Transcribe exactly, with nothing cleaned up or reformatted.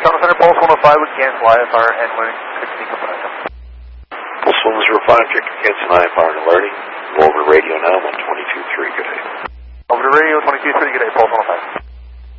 Toronto Center, Pulse one oh five with cancel I F R and learning sixteen Copenhagen. Pulse one oh five, check cancel I F R and alerting. Go over radio now, one twenty-two point three, good day. Over to radio, twenty-two point three, good day, Pulse one oh five.